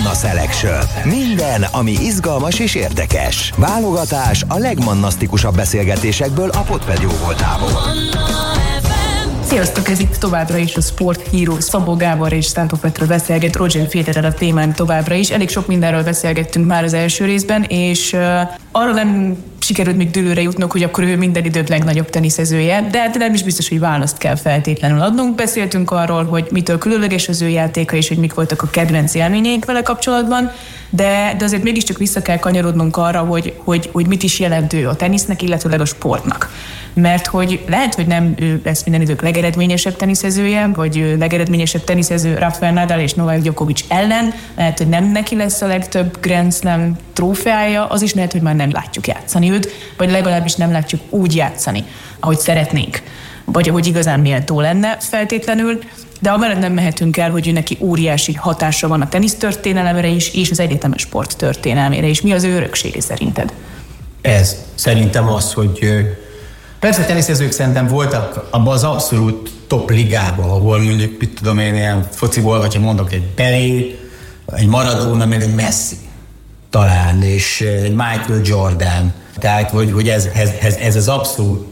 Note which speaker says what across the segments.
Speaker 1: Manna Selection. Minden, ami izgalmas és érdekes. Válogatás a legmannasztikusabb beszélgetésekből a Podped jóvoltából.
Speaker 2: Sziasztok, ez itt továbbra is a Sport Hero. Szabó Gábor és Szántó Petra beszélget, Roger Federer a témán továbbra is. Elég sok mindenről beszélgettünk már az első részben, és arra nem sikerült még dőlőre jutnunk, hogy akkor ő minden idők legnagyobb teniszezője, de nem is biztos, hogy választ kell feltétlenül adnunk. Beszéltünk arról, hogy mitől különleges az ő játéka, és hogy mik voltak a kedvenc élményeink vele kapcsolatban, de azért mégiscsak vissza kell kanyarodnunk arra, hogy mit is jelent ő a tenisznek, illetőleg a sportnak. Mert hogy lehet, hogy nem ő lesz minden idők legeredményesebb teniszezője, vagy legeredményesebb teniszező Rafael Nadal és Novak Djokovic ellen, lehet, hogy nem neki lesz a legtöbb Grand Slam trófeája, az is lehet, hogy már nem látjuk játszani őt, vagy legalábbis nem látjuk úgy játszani, ahogy szeretnénk, vagy ahogy igazán méltó lenne feltétlenül, de amellett nem mehetünk el, hogy ő neki óriási hatása van a tenisztörténelemre is, és az egyetemes sport történelmére is. Mi az ő öröksége szerinted?
Speaker 3: Ez szerintem az, hogy persze teniszezők szerintem voltak abban az abszolút top ligában, ahol mondjuk, mit tudom én, ilyen fociból, vagy ha mondok egy Pelé, egy Maradona, meg egy Messi talán, és egy Michael Jordan. Tehát, hogy ez az abszolút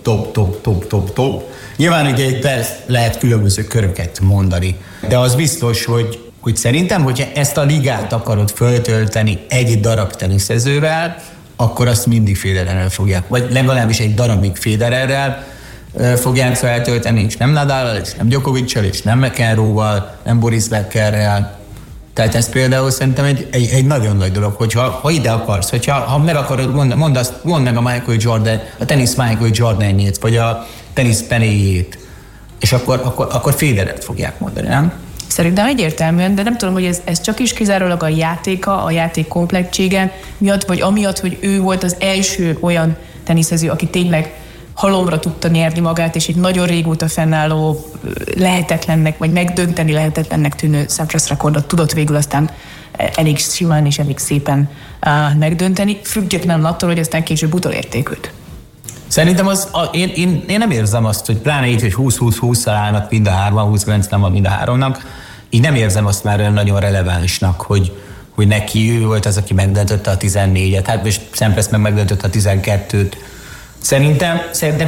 Speaker 3: top. Nyilván ugye itt lehet különböző köröket mondani, de az biztos, hogy szerintem, hogyha ezt a ligát akarod föltölteni egy darab teniszezővel, akkor azt mindig Federerrel fogják, vagy legalábbis egy darabig Federerrel fogják feltölteni, és nem Nadallal, és nem Djokoviccal, és nem McEnroe-val, nem Boris Beckerrel. Tehát ez például szerintem egy nagyon nagy dolog, hogyha ide akarsz, ha meg akarod, mondd meg a Michael Jordan, a tenisz Michael Jordanjét, vagy a tenisz Peléjét, és akkor Federert fogják mondani, nem?
Speaker 2: Szerintem egyértelműen, de nem tudom, hogy ez csak is kizárólag a játéka, a játék komplettsége miatt, vagy amiatt, hogy ő volt az első olyan teniszező, aki tényleg halomra tudta nyerni magát, és egy nagyon régóta fennálló lehetetlennek, vagy megdönteni lehetetlennek tűnő Sampras rekordot tudott végül aztán elég simán és elég szépen megdönteni, függetlenül attól, hogy aztán később utolérték őt.
Speaker 3: Szerintem én nem érzem azt, hogy pláne így, hogy 20-20-20-szal állnak mind a hárman, 29 nem van mind a háromnak, így nem érzem azt már olyan nagyon relevánsnak, hogy neki ő volt az, aki megdöntötte a 14-et, hát és Sampras meg megdöntötte a 12-t. Szerintem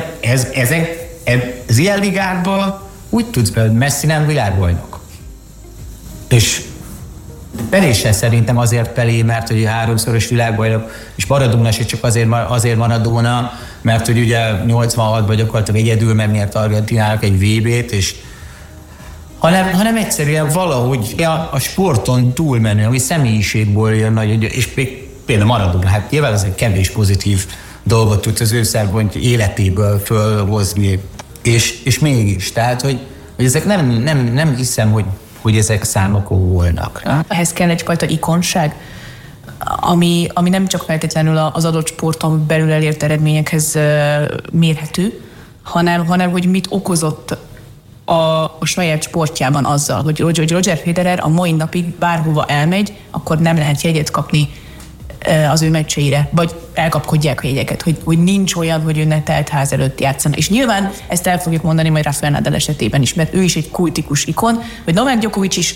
Speaker 3: ez ilyen ligában úgy tudsz be, hogy Messi nem világbajnok. És Pelé sem szerintem azért Pelé, mert hogy 3-szoros világbajnok, és Maradona se csak azért Maradona, mert hogy ugye 86-ban gyakorlatilag egyedül megnyert Argentinának egy VB-t, és hanem egyszerűen valahogy a sporton túlmenő, ami személyiségből jön nagy, és például Maradona, hát nyilván az egy kevés pozitív dolgot tud az ő szerint életéből fölhozni, és mégis, tehát, hogy ezek nem hiszem, hogy ezek számokon volnak.
Speaker 2: Ehhez kell egyfajta ikonság, ami nem csak feltétlenül az adott sporton belül elért eredményekhez mérhető, hanem hogy mit okozott a saját sportjában azzal, hogy Roger Federer a mai napig bárhova elmegy, akkor nem lehet jegyet kapni az ő meccseire, vagy elkapkodják a jegyeket, hogy nincs olyan, hogy ő ne telt ház előtt játszana. És nyilván ezt el fogjuk mondani majd Rafael Nadal esetében is, mert ő is egy kultikus ikon, vagy Novak Djokovic is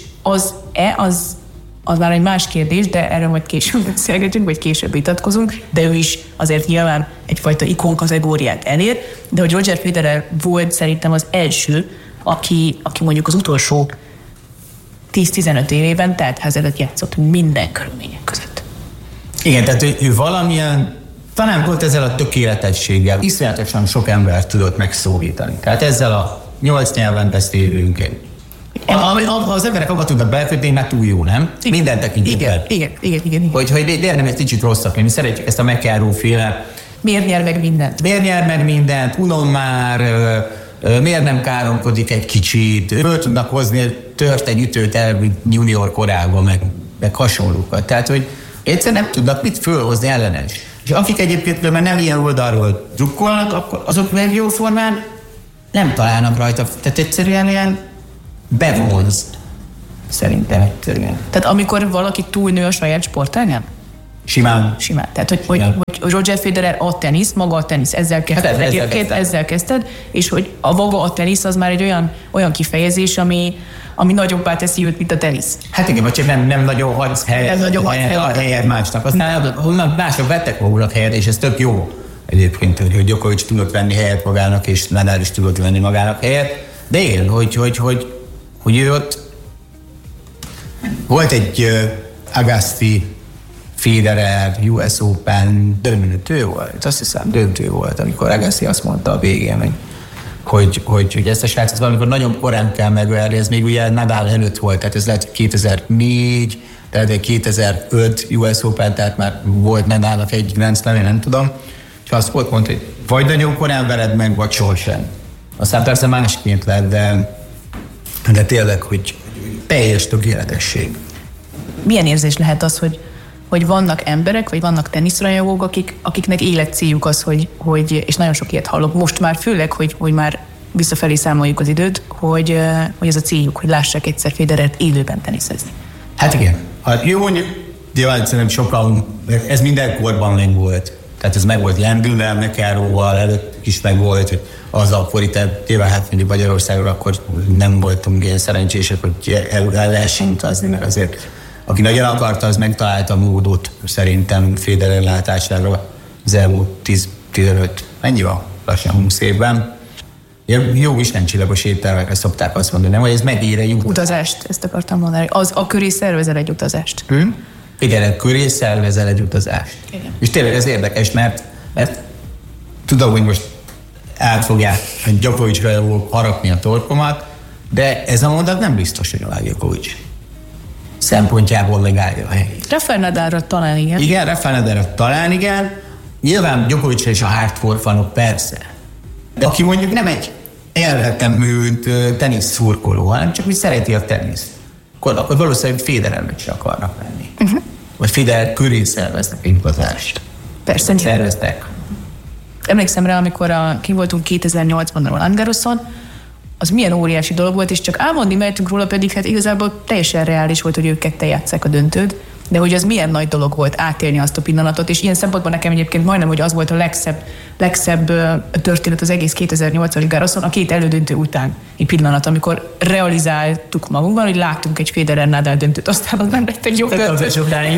Speaker 2: az már egy más kérdés, de erről majd később beszélgetünk, vagy később vitatkozunk, de ő is azért nyilván egyfajta ikon kategóriát elér, de hogy Roger Federer volt szerintem az első, aki mondjuk az utolsó 10-15 évében teltház előtt játszott minden körülmények között.
Speaker 3: Igen, tehát ő valamilyen, talán volt ezzel a tökéletességgel, iszonyatosan sok embert tudott megszólítani. Tehát ezzel a 8 nyelven beszélünk. Az emberek abba tudnak beleférni, mert túl jó, nem? Minden tekintetben.
Speaker 2: Igen.
Speaker 3: Hogy nem egy kicsit rosszak, mi szeretjük ezt a McEnroe-féle.
Speaker 2: Miért nyer meg mindent?
Speaker 3: Unom már, miért nem káromkodik egy kicsit? Föl tudnak hozni tört egy ütőt el, junior korában, meg hasonlókat. Tehát, hogy egyszerűen nem tudnak mit fölhozni ellenes. És akik egyébként mert nem ilyen oldalról drukkolnak, akkor azok meg jó formán nem találnak rajta. Tehát egyszerűen ilyen bevonz. Szerintem egyszerűen.
Speaker 2: Tehát amikor valaki túlnő a saját sportágán?
Speaker 3: Simán.
Speaker 2: Tehát, hogy Roger Federer a tenisz, maga a tenisz, ezzel kezdted, és hogy a maga a tenisz az már egy olyan kifejezés, ami nagyobbá teszi őt, mint a tenisz.
Speaker 3: Hát igen, vagy csak nem nagyon hagysz helyet másnak. Aztán mások vettek magunknak helyet, és ez tök jó egyébként, hogy Djokovic tudott venni helyet magának, és Nadal is tudott venni magának helyet. De igen, hogy ő ott volt egy Agassi, Federer, US Open döntő volt, azt hiszem döntő volt, amikor Agassi azt mondta a végén, hogy ezt a srácot valamikor nagyon korán kell megverni, ez még ugye Nadal előtt volt, tehát ez lehet 2004, tehát 2005 US Open, tehát már volt Nadalnak egy Grand Slam, én nem tudom, és azt volt mondta, hogy vagy nagyon korán vered meg, vagy sohasem. Aztán persze másként lett, de tényleg, hogy teljes tökéletesség.
Speaker 2: Milyen érzés lehet az, hogy vannak emberek, vagy vannak teniszrajongók, akiknek életcéljuk az, hogy, és nagyon sok ilyet hallok, most már főleg, hogy már visszafelé számoljuk az időt, hogy ez a céljuk, hogy lássák egyszer Federert élőben teniszezni.
Speaker 3: Hát igen. Jó, mondjuk, szerintem sokkal, ez minden korban meg volt. Tehát ez meg volt Lendülel, Nekáróval, előtt is meg volt, hogy az akkori, tehát nyilván hát mondjuk Magyarországon akkor nem voltunk ilyen szerencsések, hogy el lehessen utazni, mert azért aki nagyon akarta, az megtalálta a módot szerintem Federer látására az elmúlt 10-15, mennyi van? Lassan 20 évben. Jó istencsillagos ételekre szokták azt mondani, nem? Hogy ez megér egy
Speaker 2: utazást, ezt akartam mondani. Az a köré szervezel egy utazást.
Speaker 3: Igen, köré szervezel egy utazást. Igen. És tényleg ez érdekes, mert tudom, hogy most át fogják Djokovicra harapni a torkomat, de ez a mondat nem biztos, hogy a Djokovic szempontjából megállja a helyét.
Speaker 2: Rafael Nadalra talán igen.
Speaker 3: Igen, Rafael Nadalra talán igen. Nyilván Djokovicra és a hardcore fanok persze. De aki mondjuk nem egy elvetemült tenisz szurkoló, hanem csak úgy szereti a teniszt, akkor valószínűleg Federernek se akarnak menni. Vagy Federer köré szerveznek egy utazást.
Speaker 2: Persze.
Speaker 3: Szerveztek.
Speaker 2: Emlékszem rá, amikor ki voltunk 2008-ban a Roland Garroson, az milyen óriási dolog volt, és csak álmodni mertünk róla, pedig hát igazából teljesen reális volt, hogy ők ketten játsszák a döntőt, de hogy az milyen nagy dolog volt átélni azt a pillanatot, és ilyen szempontból nekem egyébként majdnem, hogy az volt a legszebb történet az egész 2008-as Garroson, a két elődöntő után egy pillanat, amikor realizáltuk magunkban, hogy láttunk egy Federer-Nadal döntőt, aztán az nem lett egy jó döntő.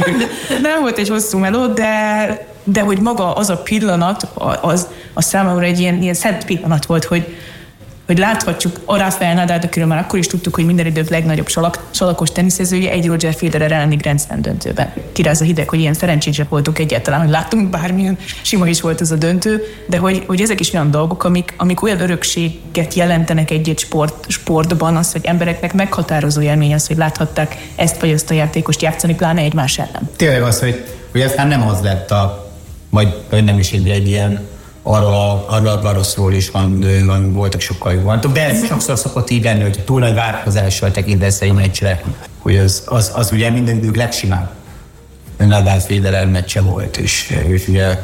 Speaker 2: Nem volt egy hosszú meló, de hogy maga az a pillanat, az számomra egy ilyen szent pillanat volt, hogy láthatjuk a Rafael Nadalt, akiről már akkor is tudtuk, hogy minden idők legnagyobb salakos teniszezője, egy Roger Federer elleni Grand Slam döntőben. Kiráz a hideg, hogy ilyen szerencsések voltunk egyáltalán, hogy láttunk bármilyen, sima is volt ez a döntő, de hogy ezek is olyan dolgok, amik olyan örökséget jelentenek egy sportban, az, hogy embereknek meghatározó élmény az, hogy láthatták ezt vagy azt a játékost játszani, pláne egymás ellen.
Speaker 3: Tényleg az, hogy aztán nem az lett vagy nem is egy ilyen arról a Garrosról is voltak sokkal jobb. De sokszor szokott így lenni, hogy túl nagy várakozással tekintesz egy meccsre, hogy az ugye minden idők legsimább Nadal Federer meccse volt, és ugye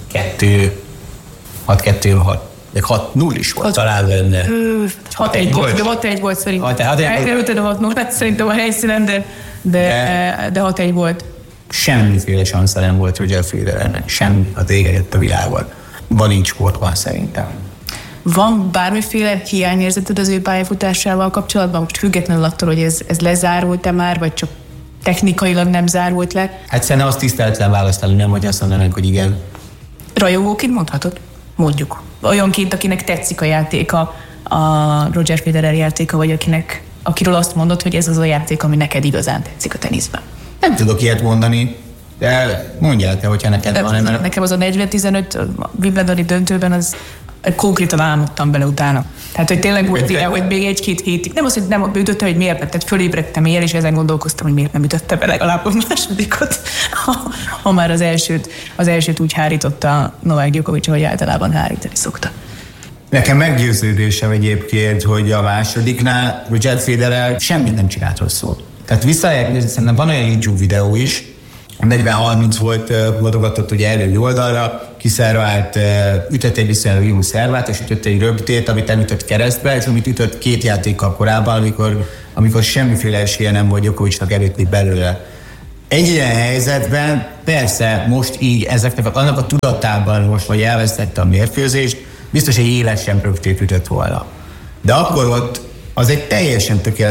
Speaker 3: 6-2-6, de 6-0 is volt talán benne.
Speaker 2: 6-1 volt, de 6-1 volt szerintem. Előtted a 6-0, szerintem a helyszínen, de 6-1 volt.
Speaker 3: Semmiféle sansza nem volt Roger Federernek, semmi a téged a világban. Van nincs sportban szerintem.
Speaker 2: Van bármiféle hiányérzeted az ő pályafutásával kapcsolatban? Most függetlenül attól, hogy ez lezárult-e már, vagy csak technikailag nem zárult le?
Speaker 3: Hát szerintem azt tiszteletlen választani, nem, hogy azt mondanak, hogy igen.
Speaker 2: Rajongóként mondhatod? Mondjuk. Olyanként, akinek tetszik a játéka, a Roger Federer játéka, vagy akiről azt mondod, hogy ez az a játék, ami neked igazán tetszik a teniszben.
Speaker 3: Nem tudok ilyet mondani. De mondjál te, hogyha neked van.
Speaker 2: Nekem az a 40-15 Wimbledoni döntőben, az konkrétan álmodtam bele utána. Tehát, hogy tényleg volt ilyen, hogy még egy-két hétig. Nem az, hogy nem ütötte, hogy miért, tehát fölébredtem éjjel, és ezen gondolkoztam, hogy miért nem ütötte be legalább a másodikot, ha már az elsőt úgy hárította Novák Djokovic, hogy általában hárítani szokta.
Speaker 3: Nekem meggyőződésem egyébként, hogy a másodiknál Roger Federer semmit nem csinált rosszul. Tehát visszajelzni, szerintem van olyan YouTube videó is, 40-30 volt adogatott ugye elő oldalra, kiszervált, ütött egy viszonylag jó szervát, és ütött egy röptét, amit elütött keresztbe, és amit ütött két játékkal korábban, amikor semmiféle esélye nem volt Djokovicnak elütni belőle. Egy ilyen helyzetben persze most így annak a tudatában most, hogy elvesztette a mérkőzést, biztos egy éles sem röptét ütött volna. De akkor ott az egy teljesen tökéletes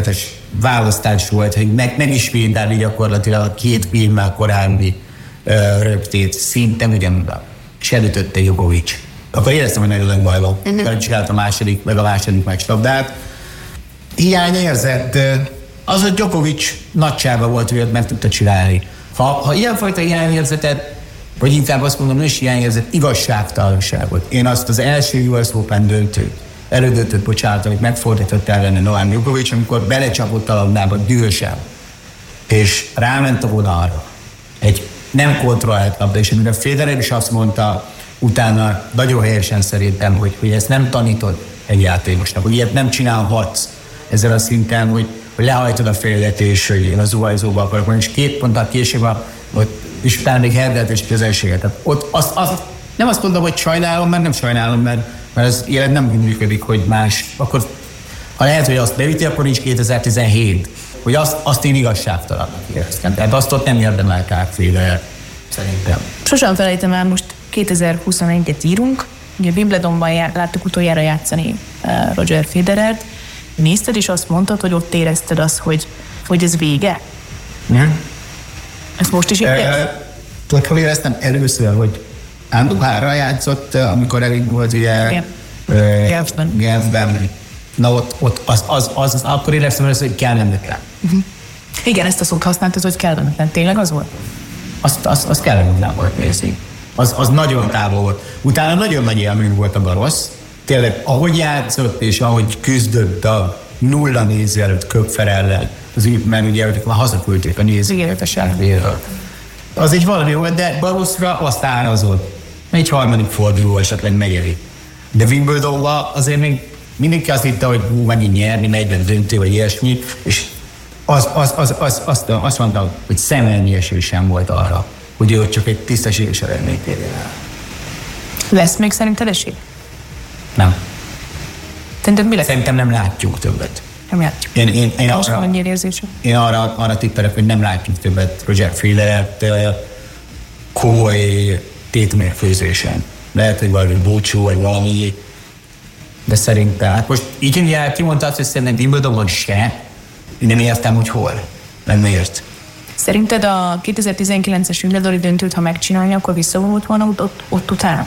Speaker 3: választás volt, hogy megismételni gyakorlatilag a 2 filmmel korábbi röptét szinten, ugyan és elütötte Djokovic. Akkor éreztem, hogy nagyon nagy baj van. Csinált a második meccslabdát. Hiányérzet, az a Djokovic nagysága volt, hogy meg tudta csinálni. Ha ilyenfajta hiányérzetet, vagy inkább azt mondom, nem is hiányérzet, igazságtalanságot. Én azt az első US Open elődöntőt, amit megfordított ellene Novák Djokovic, amikor belecsapott a labdába dühösen, és ráment a vonalra. Egy nem kontrollált labda, és amire Federer is azt mondta, utána nagyon helyesen szerintem, hogy ezt nem tanítod egy játékosnak, hogy ilyet nem csinálhatsz ezzel a szinten, hogy lehajtod a félet, és hogy én a zuhanyzóba akarok mondani, és 2 ponttal később ott is utána még herdelt és közelséget. Tehát ott nem azt mondom, hogy sajnálom, mert nem sajnálom, mert az élet nem működik, hogy más. Akkor, ha lehet, hogy azt bevíti, akkor nincs 2017. Hogy azt én igazságtalannak éreztem. Tehát azt ott nem érdemelták Federer, szerintem.
Speaker 2: Sosem felejtem el, most 2021-et írunk. Ugye Wimbledonban láttuk utoljára játszani Roger Federert. Nézted, és azt mondtad, hogy ott érezted azt, hogy ez vége? Ezt most is érted?
Speaker 3: Tudod, hogy éreztem először, hogy Andúhára játszott, amikor elég volt ugye Genfben. Na ott az akkor éreztem először, hogy kellemetlen.
Speaker 2: Igen, ezt a szót használtad, hogy kellemetlen. Tényleg az volt?
Speaker 3: Az kellemetlen volt, nézzük. Az nagyon távol volt. Utána nagyon nagy élmény volt a rossz. Tényleg, ahogy játszott és ahogy küzdött a 0 néző előtt Köpfer ellen, mert ugye már hazaküldték a nézőket a sárvéről. Az egy valami volt, de Baroszra azt árazott. Egy harmadik forduló esetleg megéri. De Wimbledonban azért még mindenki azt hitte, hogy megint nyerni, 40 döntő, vagy ilyesmi, és azt mondta, hogy szemelni esély sem volt arra, hogy ő csak egy tisztességes eredményt érjen el.
Speaker 2: Lesz még szerinted esély?
Speaker 3: Nem.
Speaker 2: Szerintem
Speaker 3: nem látjuk többet.
Speaker 2: Nem látjuk.
Speaker 3: Én arra tippelek, hogy nem látjuk többet Roger Federert komoly tétmérkőzésen. Lehet, hogy valami búcsú, vagy valami, de szerintem, hát most így kimondta azt, hogy szerintem Wimbledonban se, én nem értem, hogy hol. Nem miért.
Speaker 2: Szerinted a 2019-es Wimbledoni döntőt, ha megcsinálja, akkor visszavonult volna ott utána?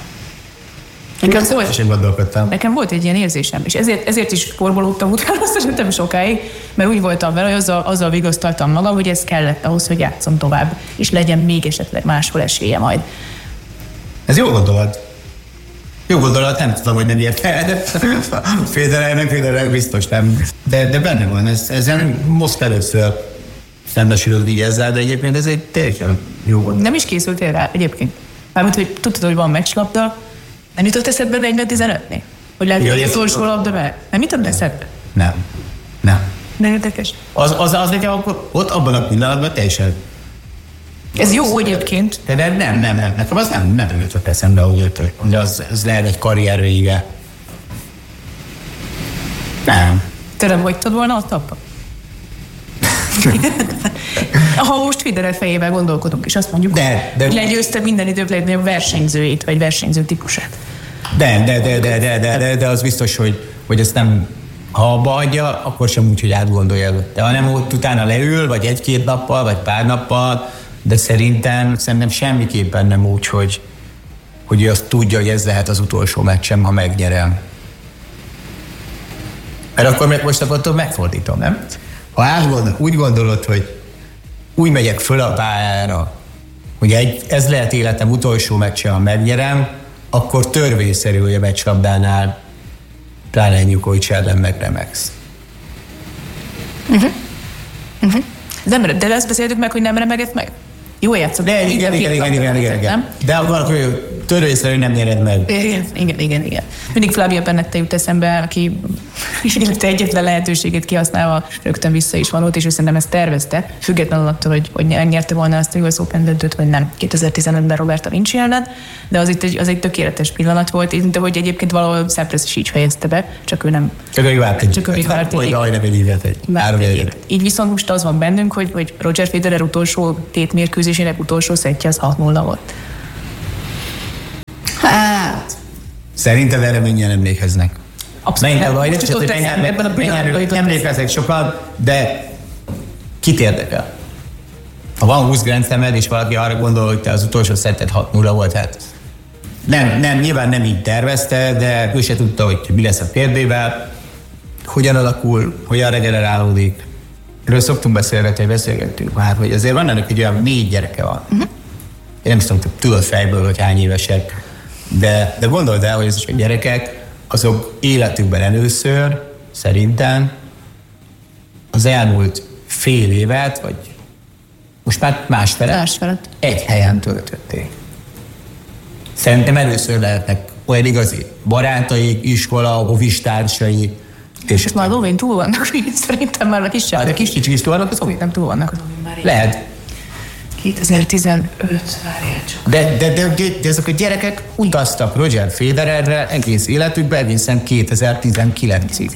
Speaker 2: Nekem volt egy ilyen érzésem, és ezért is forbolódtam utána szerintem sokáig, mert úgy voltam vele, hogy azzal vigasztaltam magam, hogy ez kellett ahhoz, hogy játszom tovább, és legyen még esetleg máshol esélye majd.
Speaker 3: Ez jó gondolat. Jó gondolat, nem tudom, hogy nem érte. Federer biztos nem. De benne van, ezzel most először szembesülök így ezzel, de egyébként ez egy teljesen jó gondolat.
Speaker 2: Nem is készültél rá egyébként? Mármint, hogy tudtad, hogy van meccslabda, nem jutott eszedbe 40-15-nél? Hogy lehet, hogy az utolsó labda be? Nem jutott eszedbe?
Speaker 3: Nem.
Speaker 2: De érdekes. Az
Speaker 3: nekem akkor ott abban a pillanatban teljesen.
Speaker 2: Ez jó egyébként.
Speaker 3: De nem. Nekem az nem jutott eszembe, hogy az lehet egy karriervége. Nem.
Speaker 2: Te nem vagytad volna ott apa? Ha most Federer fejével gondolkodunk, és azt mondjuk, hogy legyőzte minden idők legnagyobb versenyzőjét, vagy versenyző típusát.
Speaker 3: De az biztos, hogy ezt nem, ha abba adja, akkor sem úgy, hogy átgondolja. De ha nem ott utána leül, vagy 1-2 nappal, vagy pár nappal, de szerintem semmiképpen nem úgy, hogy ő azt tudja, hogy ez lehet az utolsó meccsem, ha megnyerem. Mert akkor most attól megfordítom, nem? Ha úgy gondolod, hogy úgy megyek föl a pályára, hogy ez lehet életem utolsó meccse, ha megnyerem, akkor törvényszerű, hogy a meccslabdánál pláne Djokovic ellen megremegsz.
Speaker 2: De ezt beszéltük meg, hogy nem remegett meg? Jó játszott.
Speaker 3: De igen. De akkor törvényszerűen nem nyered meg.
Speaker 2: Igen. Mindig Flavia Pennetta jut eszembe, aki élete egyetlen lehetőségét kihasználva rögtön vissza is vonult, és ő szerintem ezt tervezte, függetlenül attól, hogy nyerte volna azt a US Open döntőt, vagy nem. 2015-ben Roberta Vinci ellen, de az egy tökéletes pillanat volt, de hogy egyébként valahol Sampras is így fejezte be, csak ő nem.
Speaker 3: Csak ő vált egy.
Speaker 2: Így viszont most az van bennünk, hogy Roger Federer utolsó tétmérkőzésének utolsó szettje az 6-0 volt.
Speaker 3: Hát, szerinted erre mennyien emlékeznek?
Speaker 2: Abszolút.
Speaker 3: Nem emlékeznek sokat, de Kit érdekel? Ha van 20 Grand Slamed, és valaki arra gondol, hogy te az utolsó szettet 6-0 volt, hát nem, nyilván nem így tervezte, de ő se tudta, hogy mi lesz a kérdével, hogyan alakul, hogyan regenerálódik. Erről szoktunk beszélgettünk már, hogy azért van ennek egy olyan 4 gyereke van. Uh-huh. Én nem tudom, tudod fejből, hogy hány évesek, de gondold el, hogy ezek a gyerekek, azok életükben először, szerintem, az elmúlt fél évet, vagy most már másfelet egy helyen töltötték. Szerintem először lehetnek olyan igazi barátaik, iskola, ovistársai. És
Speaker 2: már az óvén túl vannak, szerintem már a kisebb.
Speaker 3: De kicsit is túl vannak, az óvén
Speaker 2: nem túl vannak az óvén már.
Speaker 3: Lehet.
Speaker 2: 2015, várjál csak.
Speaker 3: De ezek a gyerekek utaztak Roger Federerre egész életükben, egészen 2019-ig.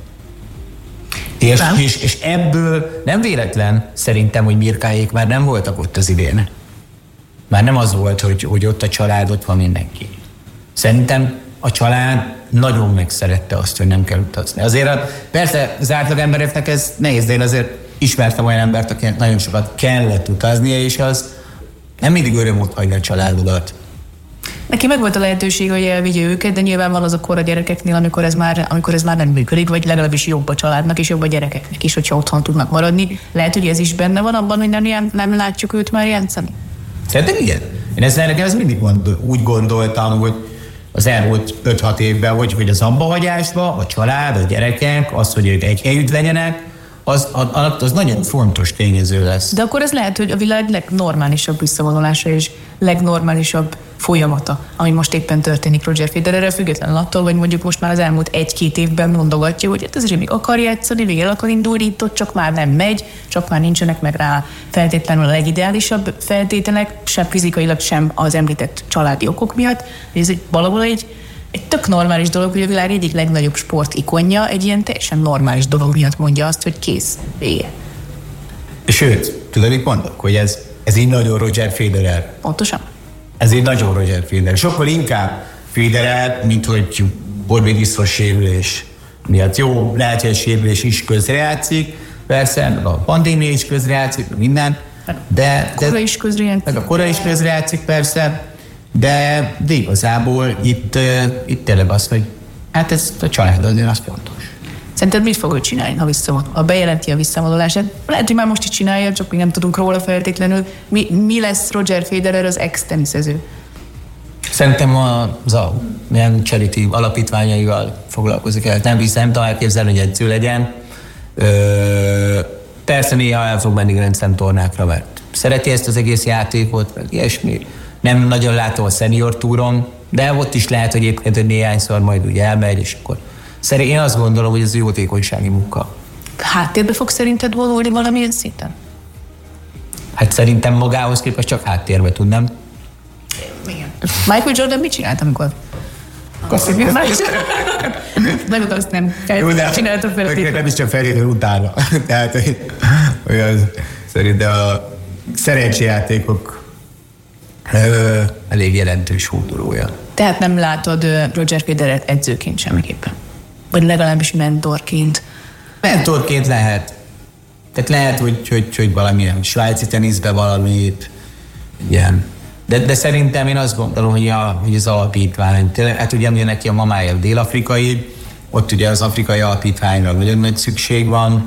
Speaker 3: És ebből nem véletlen szerintem, hogy Mirkáék már nem voltak ott az idén. Már nem az volt, hogy ott a család, ott van mindenki. Szerintem a család nagyon megszerette azt, hogy nem kell utazni. Azért persze az átlag embereknek ez nehéz, de én azért ismertem olyan embert, akinek nagyon sokat kellett utaznia, és az nem mindig öröm ott hagyni a családodat.
Speaker 2: Neki meg volt a lehetőség, hogy elvigye őket, de nyilván van az a kor a gyerekeknél, amikor ez már nem működik, vagy legalábbis jobb a családnak és jobb a gyerekeknek is, hogyha otthon tudnak maradni. Lehet, hogy ez is benne van abban, hogy nem látjuk őt már játszani.
Speaker 3: Szerintem igen. Én nekem mindig úgy gondoltam, hogy az elmúlt 5-6 évben, hogy az abbahagyásban a család, a gyerekek, az, hogy ők egy helyütt legyenek, az nagyon fontos tényező lesz.
Speaker 2: De akkor ez lehet, hogy a világ legnormálisabb visszavonulása és legnormálisabb folyamata, ami most éppen történik Roger Federerrel, függetlenül attól, hogy mondjuk most már az elmúlt 1-2 évben mondogatja, hogy ez még akar játszani, még el akar indulni itt, csak már nem megy, csak már nincsenek meg rá feltétlenül a legideálisabb feltételek, sem fizikailag, sem az említett családi okok miatt. Ez valahol egy tök normális dolog, hogy a világ egyik legnagyobb sportikonja egy ilyen teljesen normális dolog miatt mondja azt, hogy kész, vége.
Speaker 3: Sőt, tudod, mit mondok, hogy ez így nagyon Roger Federer.
Speaker 2: Pontosan.
Speaker 3: Ez így nagyon Roger Federer. Sokkal inkább Federer, mint hogy Borbidiszos sérülés miatt. Jó, lehet, hogy a sérülés is közrejátszik, persze, a pandémia is közrejátszik, minden, de
Speaker 2: a kora is közrejátszik.
Speaker 3: Meg a kora is közrejátszik, persze, de igazából itt tényleg az, hogy hát ez a családon az fontos.
Speaker 2: Szerinted mit fog ő csinálni, ha bejelenti a visszavonulását? Lehet, hogy már most is csinálja, csak még nem tudunk róla feltétlenül. Mi lesz Roger Federer az ex-teniszező?
Speaker 3: Szerintem az ilyen charity alapítványaival foglalkozik el. Nem hiszem, de elképzelni, hogy edző legyen. Persze néha el fog menni Grand Slam tornákra, mert szereti ezt az egész játékot, meg ilyesmi. Nem nagyon látom a senior túron, de ott is lehet, hogy egyébként néhányszor majd úgy elmegy, és akkor én azt gondolom, hogy ez jótékonysági munka.
Speaker 2: Háttérbe fog szerinted vonulni valamilyen szinten? Hát
Speaker 3: szerintem magához képest csak háttérbe tudnám.
Speaker 2: Igen. Michael Jordan mit csinált, amikor? Nagyon azt nem csináltam fel.
Speaker 3: Nem is csak feltétlenül utána. Tehát, hogy szerintem a szerencséjátékok elég jelentős hódolója.
Speaker 2: Tehát nem látod Roger Federert edzőként semmiképpen? Vagy legalábbis mentorként?
Speaker 3: Mentorként lehet. Tehát lehet, hogy valamilyen svájci teniszbe valamit, ilyen. De szerintem én azt gondolom, hogy az alapítvány, hát ugye neki a mamája dél-afrikai, ott ugye az afrikai alapítványra nagyon nagy szükség van.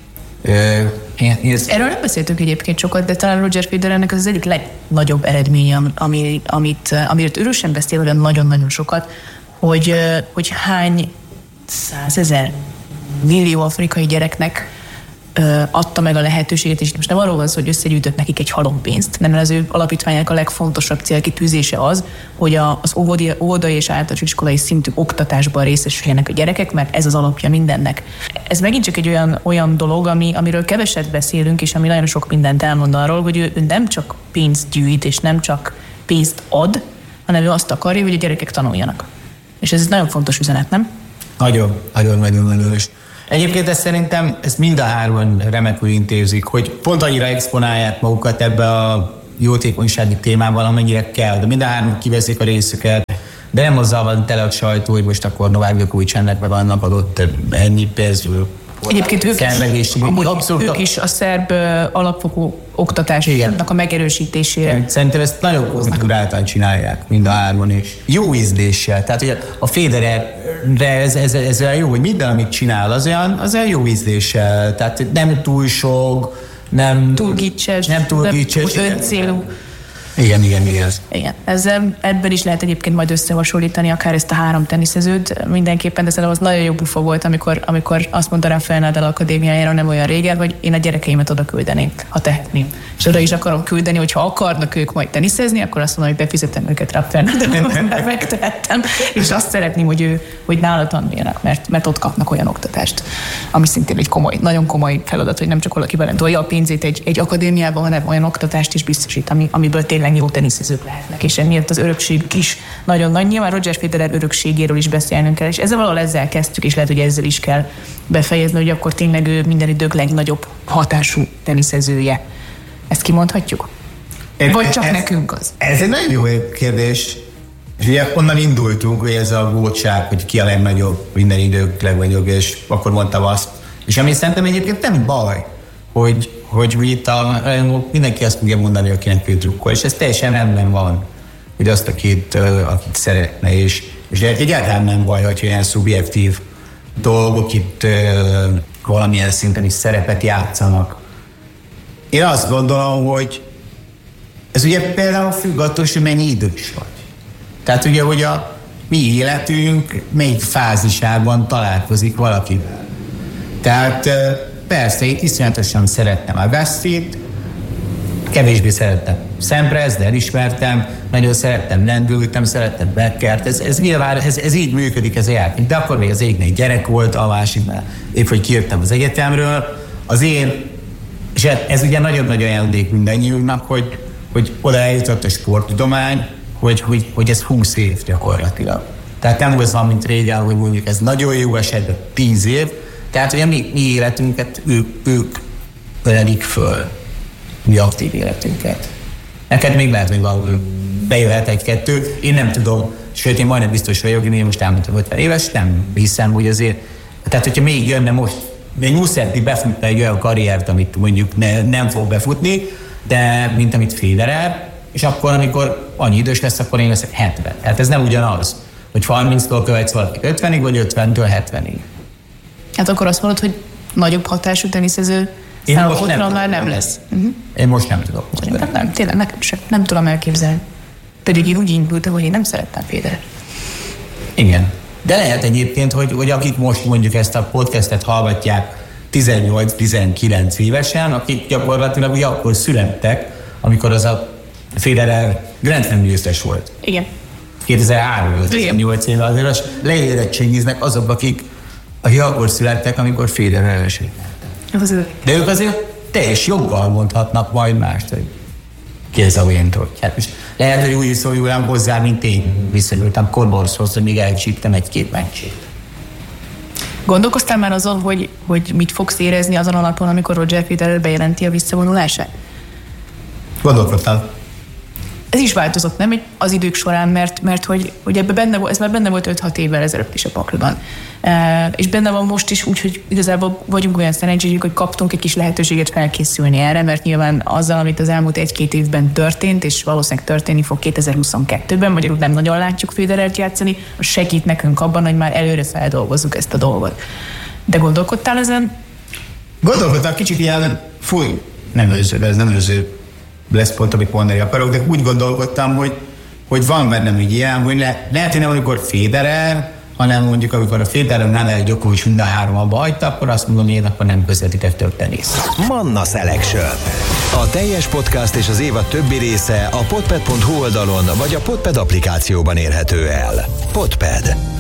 Speaker 2: Erről nem beszéltünk egyébként sokat, de talán Roger Federernek az egyik legnagyobb eredménye, amiről ő sem beszél olyan nagyon-nagyon sokat, hogy hány 100 000 millió afrikai gyereknek adta meg a lehetőséget, és most nem arról van szó, hogy összegyűjtött nekik egy halompénzt, nem, az ő alapítványának a legfontosabb célkitűzése az, hogy az óvodai és általános iskolai szintű oktatásban részesüljenek a gyerekek, mert ez az alapja mindennek. Ez megint csak egy olyan dolog, amiről keveset beszélünk, és ami nagyon sok mindent elmond arról, hogy ő nem csak pénzt gyűjt, és nem csak pénzt ad, hanem ő azt akarja, hogy a gyerekek tanuljanak. És ez egy nagyon fontos üzenet, nem?
Speaker 3: Nagyon. Egyébként szerintem mind a hárman remekül intézik, hogy pont annyira exponálják magukat ebbe a jótékonysági témában, amennyire kell, de mind a hárman kiveszik a részüket, de nem azzal van tele a sajtó, hogy most akkor Novák Djokovic ennek meg annak adott ennyi pénzből.
Speaker 2: Egyébként ők is a szerb alapfokú oktatásnak a megerősítésére.
Speaker 3: Szerintem ezt nagyon konfiguráltan csinálják, mind a hárman is. Jó ízléssel. Tehát ugye a Federerre ez jó, hogy minden, amit csinál, az olyan jó ízléssel. Tehát nem túl sok, nem túl gicses,
Speaker 2: öncélú.
Speaker 3: Igen.
Speaker 2: Igen. Ebben is lehet egyébként majd összehasonlítani akár ezt a 3 teniszezőt mindenképpen, de szerintem az nagyon jó bufa volt, amikor azt mondta Rafael Nadal akadémiájára nem olyan régen, hogy én a gyerekeimet oda küldeném, ha tehetném. És oda is akarom küldeni, hogyha akarnak ők majd teniszezni, akkor azt mondom, hogy befizetem őket Rafael Nadalon, mert megtehettem, és azt szeretném, hogy nála tanuljanak, mert ott kapnak olyan oktatást, ami szintén egy nagyon komoly feladat, hogy nem csak valaki belentolja a pénzét egy akadémiában, hanem olyan oktatást is biztosít, amiből tényleg jó teniszezők lehetnek, és emiatt az örökség is nagyon nagy. Nyilván Roger Federer örökségéről is beszélnünk kell, és ezzel kezdtük, és lehet, hogy ezzel is kell befejezni, hogy akkor tényleg ő minden idők legnagyobb hatású teniszezője. Ezt kimondhatjuk? Vagy csak nekünk az?
Speaker 3: Ez egy nagyon jó kérdés. És ugye onnan indultunk, hogy ez a gótság, hogy ki a legnagyobb, minden idők legnagyobb, és akkor mondtam azt. És ami szerintem egyébként nem baj, hogy itt mindenki azt fogja mondani, akinek ő drukkol, és ez teljesen rendben van, hogy azt, akit szeretne, és egyáltalán nem baj, hogy ilyen szubjektív dolgok itt valamilyen szinten is szerepet játszanak. Én azt gondolom, hogy ez ugye például függ attól, hogy mennyi idős vagy. Tehát ugye, hogy a mi életünk melyik fázisában találkozik valakivel. Tehát persze, én iszonyatosan szerettem a Gassit, kevésbé szerettem Sampras, de elismertem, nagyon szerettem Lendültem, szerettem Beckert, ez nyilván, ez így működik, ez játék. De akkor még az egyiknek gyerek volt, a másiknál épp, hogy kijöttem az egyetemről. Az én, és ez ugye nagyon-nagyon ajándék mindannyiunknak, hogy oda eljutott a sporttudomány, hogy ez 20 év gyakorlatilag. Tehát nem az van, mint régen, hogy mondjuk ez nagyon jó esetben 10 év, tehát, hogy a mi életünket ők ölelik föl, mi aktív életünket. Neked még lehet, hogy valahol bejöhet 1-2, én nem tudom, sőt, én majdnem biztos vagyok, én most elmondtam 50 éves, nem hiszem, hogy azért, tehát, hogyha még jönne most, még Musetti befutna egy olyan karriert, amit mondjuk nem fog befutni, de mint amit Federer, és akkor, amikor annyi idős lesz, akkor én leszek 70. Hát ez nem ugyanaz, hogy 30-tól követsz valaki 50-ig, vagy 50-től 70-ig.
Speaker 2: Hát akkor azt mondod, hogy nagyobb hatású teniszező számotra már nem lesz.
Speaker 3: Én most nem tudok.
Speaker 2: Nem, tényleg nekem sem. Nem tudom elképzelni. Pedig én úgy indultam, hogy én nem szerettem Federer.
Speaker 3: Igen. De lehet egyébként, hogy akik most mondjuk ezt a podcastet hallgatják 18-19 évesen, akik gyakorlatilag ugye akkor születtek, amikor az a Federer Grand Slam győztes volt.
Speaker 2: Igen.
Speaker 3: 2003-18 éve azért leérettségiznek azok, akik akkor születtek, amikor Federer esik. De ők azért teljes joggal mondhatnak majd mást, hogy ki ez a Wayne-tól. Hát most lehet, hogy úgy viszonyulám hozzá, mint én viszonyultam Corboroshoz, hogy még elcsíptem 1-2 meccsét.
Speaker 2: Gondolkoztál már azon, hogy mit fogsz érezni azon alapon, amikor Roger Federer bejelenti a visszavonulását?
Speaker 3: Gondolkodtam.
Speaker 2: Ez is változott, nem? Az idők során, mert hogy ebben ez már benne volt 5-6 évvel ezelőtt is a pakliban. És benne van most is, úgyhogy igazából vagyunk olyan szerencsések, hogy kaptunk egy kis lehetőséget felkészülni erre, mert nyilván azzal, amit az elmúlt 1-2 évben történt, és valószínűleg történni fog 2022-ben, magyarul nem nagyon látjuk Federert játszani, az segít nekünk abban, hogy már előre feldolgozzuk ezt a dolgot. De gondolkodtál ezen?
Speaker 3: Gondolkodtam, kicsit ilyen nem előző lesz pont, amit mondani akarok, de úgy gondolkodtam, hogy van bennem egy ilyen, hogy lehet, hogy nem amikor Federer, hanem mondjuk amikor a Federer Nadal Djokovic mind a 3 abba hagyta, akkor azt mondom, én akkor nem közvetítettem teniszt.
Speaker 1: Manna Selection. A teljes podcast és az évad többi része a podpad.hu oldalon vagy a Podpad applikációban érhető el. Podpad.